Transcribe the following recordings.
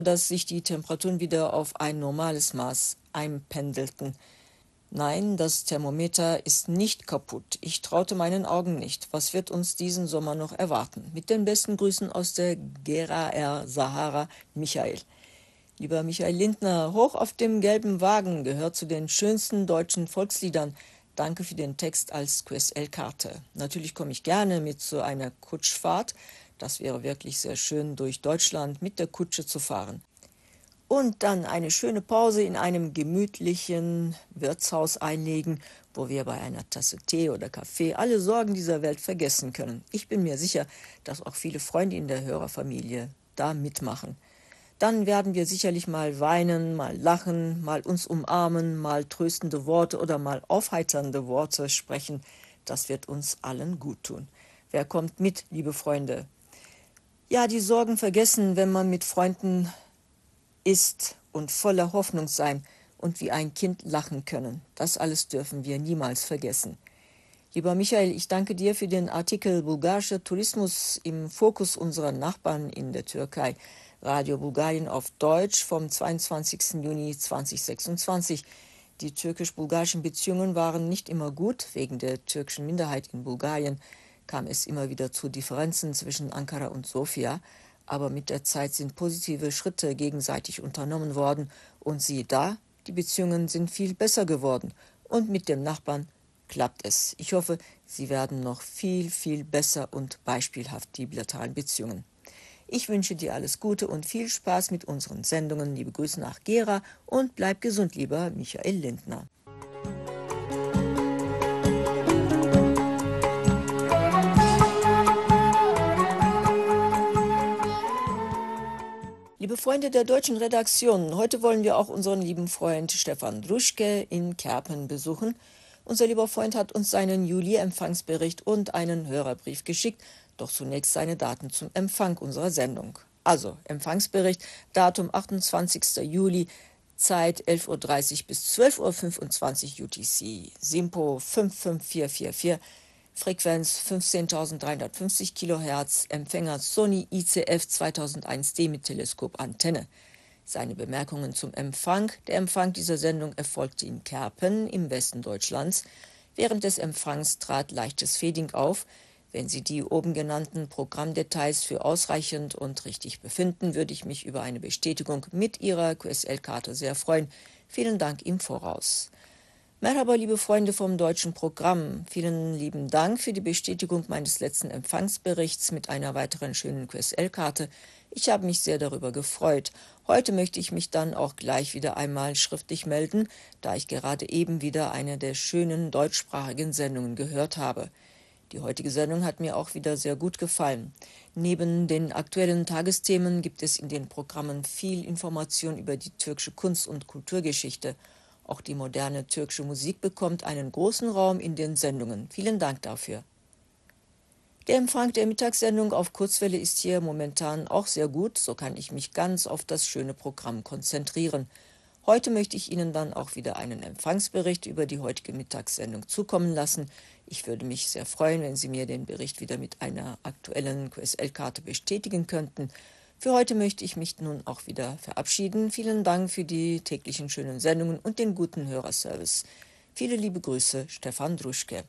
dass sich die Temperaturen wieder auf ein normales Maß einpendelten. Nein, das Thermometer ist nicht kaputt. Ich traute meinen Augen nicht. Was wird uns diesen Sommer noch erwarten? Mit den besten Grüßen aus der Gera R. Sahara, Michael. Lieber Michael Lindner, Hoch auf dem gelben Wagen gehört zu den schönsten deutschen Volksliedern. Danke für den Text als QSL-Karte. Natürlich komme ich gerne mit so einer Kutschfahrt. Das wäre wirklich sehr schön, durch Deutschland mit der Kutsche zu fahren. Und dann eine schöne Pause in einem gemütlichen Wirtshaus einlegen, wo wir bei einer Tasse Tee oder Kaffee alle Sorgen dieser Welt vergessen können. Ich bin mir sicher, dass auch viele Freunde in der Hörerfamilie da mitmachen. Dann werden wir sicherlich mal weinen, mal lachen, mal uns umarmen, mal tröstende Worte oder mal aufheiternde Worte sprechen. Das wird uns allen gut tun. Wer kommt mit, liebe Freunde? Ja, die Sorgen vergessen, wenn man mit Freunden ist und voller Hoffnung sein und wie ein Kind lachen können. Das alles dürfen wir niemals vergessen. Lieber Michael, ich danke dir für den Artikel Bulgarischer Tourismus im Fokus unserer Nachbarn in der Türkei. Radio Bulgarien auf Deutsch vom 22. Juni 2026. Die türkisch-bulgarischen Beziehungen waren nicht immer gut. Wegen der türkischen Minderheit in Bulgarien kam es immer wieder zu Differenzen zwischen Ankara und Sofia. Aber mit der Zeit sind positive Schritte gegenseitig unternommen worden und siehe da, die Beziehungen sind viel besser geworden und mit dem Nachbarn klappt es. Ich hoffe, sie werden noch viel, viel besser und beispielhaft, die bilateralen Beziehungen. Ich wünsche dir alles Gute und viel Spaß mit unseren Sendungen. Liebe Grüße nach Gera und bleib gesund, lieber Michael Lindner. Liebe Freunde der deutschen Redaktion, heute wollen wir auch unseren lieben Freund Stefan Druschke in Kerpen besuchen. Unser lieber Freund hat uns seinen Juli-Empfangsbericht und einen Hörerbrief geschickt, doch zunächst seine Daten zum Empfang unserer Sendung. Also, Empfangsbericht, Datum 28. Juli, Zeit 11:30 Uhr bis 12:25 Uhr UTC, SIMPO 55444, Frequenz 15.350 kHz, Empfänger Sony ICF 2001D mit Teleskopantenne. Seine Bemerkungen zum Empfang. Der Empfang dieser Sendung erfolgte in Kerpen im Westen Deutschlands. Während des Empfangs trat leichtes Fading auf. Wenn Sie die oben genannten Programmdetails für ausreichend und richtig befinden, würde ich mich über eine Bestätigung mit Ihrer QSL-Karte sehr freuen. Vielen Dank im Voraus. Merhaba, liebe Freunde vom deutschen Programm. Vielen lieben Dank für die Bestätigung meines letzten Empfangsberichts mit einer weiteren schönen QSL-Karte. Ich habe mich sehr darüber gefreut. Heute möchte ich mich dann auch gleich wieder einmal schriftlich melden, da ich gerade eben wieder eine der schönen deutschsprachigen Sendungen gehört habe. Die heutige Sendung hat mir auch wieder sehr gut gefallen. Neben den aktuellen Tagesthemen gibt es in den Programmen viel Information über die türkische Kunst- und Kulturgeschichte. Auch die moderne türkische Musik bekommt einen großen Raum in den Sendungen. Vielen Dank dafür. Der Empfang der Mittagssendung auf Kurzwelle ist hier momentan auch sehr gut, so kann ich mich ganz auf das schöne Programm konzentrieren. Heute möchte ich Ihnen dann auch wieder einen Empfangsbericht über die heutige Mittagssendung zukommen lassen. Ich würde mich sehr freuen, wenn Sie mir den Bericht wieder mit einer aktuellen QSL-Karte bestätigen könnten. Für heute möchte ich mich nun auch wieder verabschieden. Vielen Dank für die täglichen schönen Sendungen und den guten Hörerservice. Viele liebe Grüße, Stefan Druschke.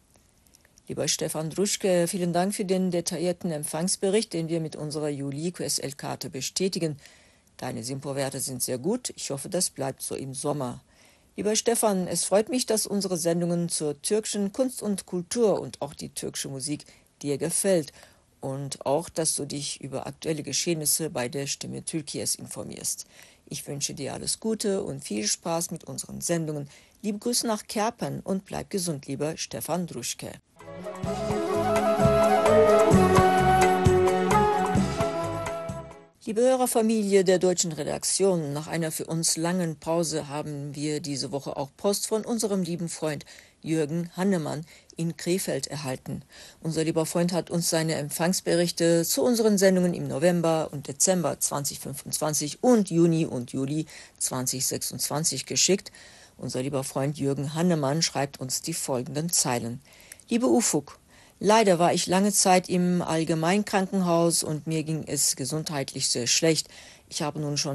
Lieber Stefan Druschke, vielen Dank für den detaillierten Empfangsbericht, den wir mit unserer Juli-QSL-Karte bestätigen. Deine SIMPO-Werte sind sehr gut. Ich hoffe, das bleibt so im Sommer. Lieber Stefan, es freut mich, dass unsere Sendungen zur türkischen Kunst und Kultur und auch die türkische Musik dir gefällt. Und auch, dass du dich über aktuelle Geschehnisse bei der Stimme Türkiye's informierst. Ich wünsche dir alles Gute und viel Spaß mit unseren Sendungen. Liebe Grüße nach Kerpen und bleib gesund, lieber Stefan Druschke. Liebe Hörerfamilie der deutschen Redaktion, nach einer für uns langen Pause haben wir diese Woche auch Post von unserem lieben Freund Jürgen Hannemann in Krefeld erhalten. Unser lieber Freund hat uns seine Empfangsberichte zu unseren Sendungen im November und Dezember 2025 und Juni und Juli 2026 geschickt. Unser lieber Freund Jürgen Hannemann schreibt uns die folgenden Zeilen. Liebe Ufuk, leider war ich lange Zeit im Allgemeinkrankenhaus und mir ging es gesundheitlich sehr schlecht. Ich habe nun schon